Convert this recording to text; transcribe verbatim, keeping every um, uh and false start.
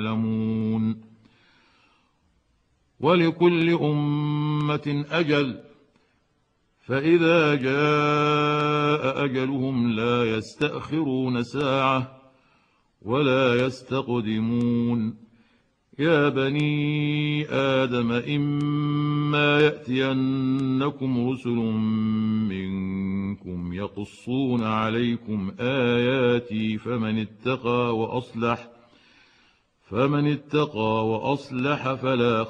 يعلمون. ولكل أمة أجل، فإذا جاء أجلهم لا يستأخرون ساعة ولا يستقدمون. يا بني آدم إما يأتينكم رسل منكم يقصون عليكم آياتي فمن اتقى وأصلح فمن اتقى وأصلح فلا